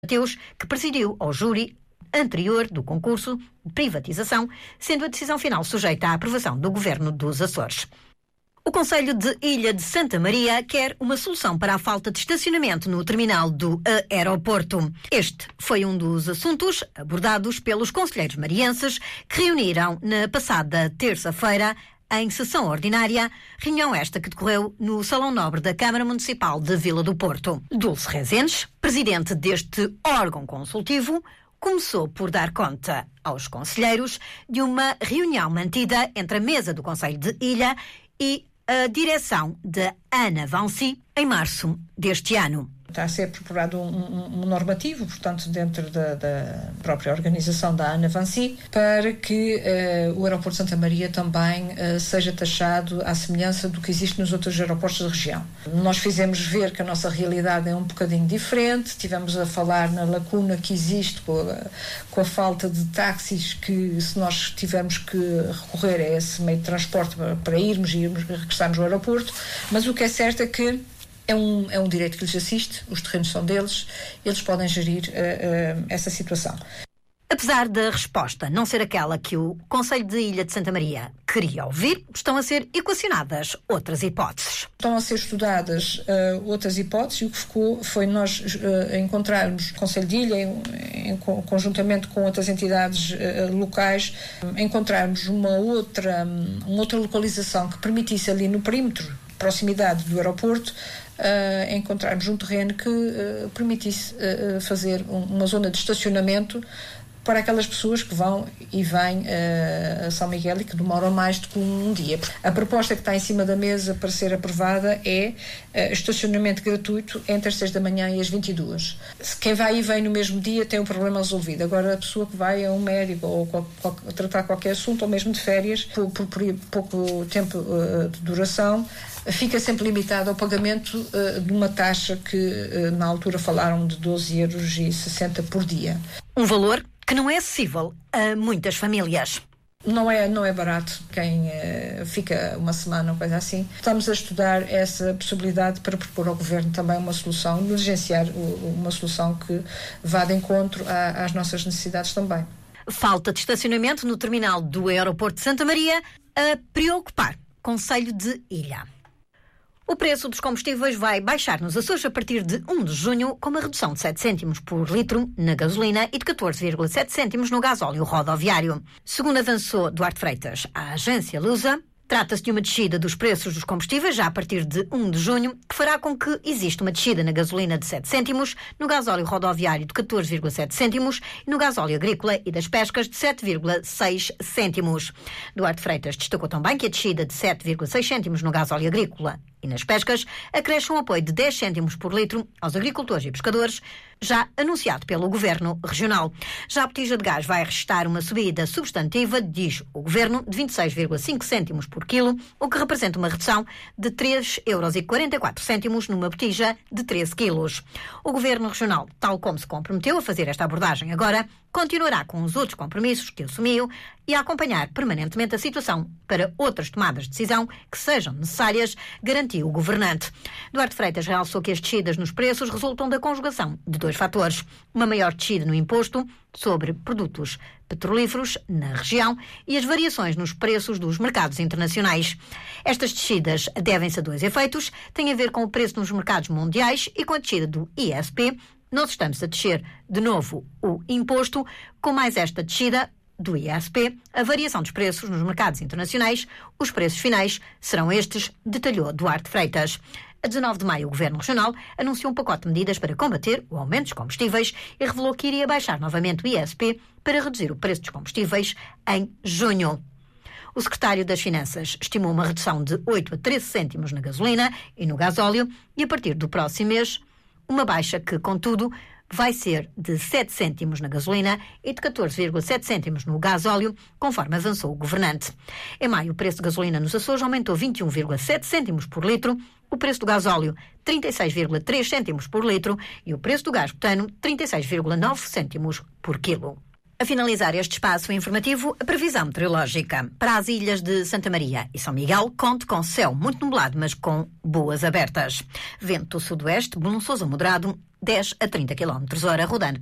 Mateus, que presidiu ao júri anterior do concurso de privatização, sendo a decisão final sujeita à aprovação do Governo dos Açores. O Concelho de Ilha de Santa Maria quer uma solução para a falta de estacionamento no terminal do aeroporto. Este foi um dos assuntos abordados pelos concelheiros marienses que reuniram na passada terça-feira em sessão ordinária, reunião esta que decorreu no Salão Nobre da Câmara Municipal de Vila do Porto. Dulce Rezendes, presidente deste órgão consultivo, começou por dar conta aos concelheiros de uma reunião mantida entre a mesa do Concelho de Ilha e a direção da Ana Vancy em março deste ano. Está a ser preparado um normativo, portanto, dentro da própria organização da Ana Vancy, para que o aeroporto de Santa Maria também seja taxado à semelhança do que existe nos outros aeroportos da região. Nós fizemos ver que a nossa realidade é um bocadinho diferente, tivemos a falar na lacuna que existe com a falta de táxis, que se nós tivermos que recorrer a esse meio de transporte para irmos e regressarmos ao aeroporto, mas o que é certo é que é um direito que lhes assiste, os terrenos são deles, eles podem gerir essa situação. Apesar da resposta não ser aquela que o Concelho de Ilha de Santa Maria queria ouvir, estão a ser equacionadas outras hipóteses. Estão a ser estudadas outras hipóteses e o que ficou foi nós encontrarmos o Concelho de Ilha, conjuntamente com outras entidades locais, encontrarmos uma outra localização que permitisse ali no perímetro, proximidade do aeroporto, encontrarmos um terreno que permitisse fazer uma zona de estacionamento para aquelas pessoas que vão e vêm a São Miguel e que demoram mais do que um dia. A proposta que está em cima da mesa para ser aprovada é estacionamento gratuito entre as 6 da manhã e as 22. Quem vai e vem no mesmo dia tem um problema resolvido. Agora, a pessoa que vai a um médico ou tratar qualquer assunto, ou mesmo de férias, por pouco tempo de duração, fica sempre limitado ao pagamento de uma taxa que na altura falaram de 12,60 € por dia. Um valor que não é acessível a muitas famílias. Não é barato quem fica uma semana ou coisa assim. Estamos a estudar essa possibilidade para propor ao Governo também uma solução, diligenciar uma solução que vá de encontro às nossas necessidades também. Falta de estacionamento no terminal do aeroporto de Santa Maria a preocupar Concelho de Ilha. O preço dos combustíveis vai baixar nos Açores a partir de 1 de junho, com uma redução de 7 cêntimos por litro na gasolina e de 14,7 cêntimos no gasóleo rodoviário. Segundo avançou Duarte Freitas, a agência Lusa, trata-se de uma descida dos preços dos combustíveis já a partir de 1 de junho, que fará com que exista uma descida na gasolina de 7 cêntimos, no gasóleo rodoviário de 14,7 cêntimos e no gasóleo agrícola e das pescas de 7,6 cêntimos. Duarte Freitas destacou também que a descida de 7,6 cêntimos no gasóleo agrícola e nas pescas acresce um apoio de 10 cêntimos por litro aos agricultores e pescadores, já anunciado pelo Governo Regional. Já a botija de gás vai registrar uma subida substantiva, diz o Governo, de 26,5 cêntimos por quilo, o que representa uma redução de 3,44 € numa botija de 13 quilos. O Governo Regional, tal como se comprometeu a fazer esta abordagem agora, continuará com os outros compromissos que assumiu e a acompanhar permanentemente a situação para outras tomadas de decisão que sejam necessárias, garantiu o governante. Duarte Freitas realçou que as descidas nos preços resultam da conjugação de dois fatores: uma maior descida no imposto sobre produtos petrolíferos na região e as variações nos preços dos mercados internacionais. Estas descidas devem-se a dois efeitos, têm a ver com o preço nos mercados mundiais e com a descida do ISP. Nós estamos a descer de novo o imposto. Com mais esta descida do ISP, a variação dos preços nos mercados internacionais, os preços finais serão estes, detalhou Duarte Freitas. A 19 de maio, o Governo Regional anunciou um pacote de medidas para combater o aumento dos combustíveis e revelou que iria baixar novamente o ISP para reduzir o preço dos combustíveis em junho. O secretário das Finanças estimou uma redução de 8 a 13 cêntimos na gasolina e no gasóleo e, a partir do próximo mês, uma baixa que, contudo, vai ser de 7 cêntimos na gasolina e de 14,7 cêntimos no gasóleo, conforme avançou o governante. Em maio, o preço de gasolina nos Açores aumentou 21,7 cêntimos por litro, o preço do gasóleo 36,3 cêntimos por litro e o preço do gás butano 36,9 cêntimos por quilo. A finalizar este espaço informativo, a previsão meteorológica para as ilhas de Santa Maria e São Miguel conta com céu muito nublado, mas com boas abertas. Vento sudoeste, balançoso a moderado, 10 a 30 km/h rodando